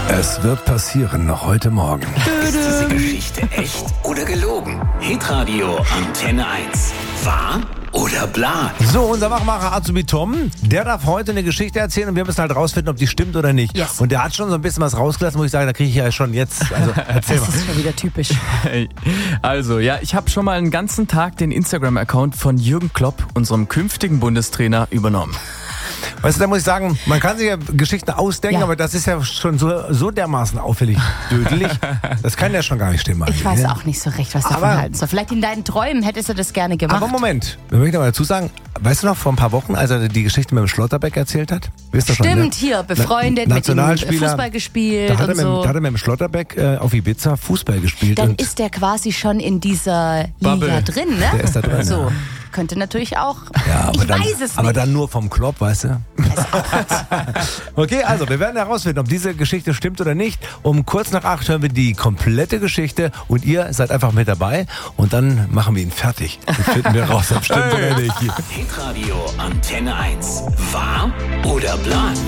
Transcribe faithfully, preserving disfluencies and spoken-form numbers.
Es wird passieren, noch heute Morgen. Ist diese Geschichte echt oder gelogen? Hitradio Antenne eins. Wahr oder bla? So, unser Wachmacher Azubi Tom, der darf heute eine Geschichte erzählen und wir müssen halt rausfinden, ob die stimmt oder nicht. Yes. Und der hat schon so ein bisschen was rausgelassen, wo ich sage, da kriege ich ja schon jetzt. Also erzähl Das mal. ist schon wieder typisch. Also, ja, ich habe schon mal einen ganzen Tag den Instagram-Account von Jürgen Klopp, unserem künftigen Bundestrainer, übernommen. Weißt du, da muss ich sagen, man kann sich ja Geschichten ausdenken, Ja. aber das ist ja schon so, so dermaßen auffällig dödelig. Das kann ja schon gar nicht stimmen. Ich weiß auch nicht so recht, was davon Aber- halten soll. Vielleicht in deinen Träumen hättest du das gerne gemacht. Aber Moment, wir möchten aber dazu sagen, weißt du noch, vor ein paar Wochen, als er die Geschichte mit dem Schlotterbeck erzählt hat? Wisst ihr schon, Stimmt, ne? hier, befreundet, Na- mit ihm Nationalspieler. Fußball gespielt Da hat, er und mit, so. da hat er mit dem Schlotterbeck äh, auf Ibiza Fußball gespielt. Dann und ist der quasi schon in dieser Liga Bubble. drin, ne? Der ist da drin, So, ja. könnte natürlich auch. ja, aber ich dann, weiß es aber nicht. dann nur vom Klopp, weißt du? Okay, also wir werden herausfinden, ob diese Geschichte stimmt oder nicht. Um kurz nach acht hören wir die komplette Geschichte und ihr seid einfach mit dabei und dann machen wir ihn fertig. Dann finden wir raus, ob stimmt oder nicht. Hitradio Antenne eins. Wahr oder bla?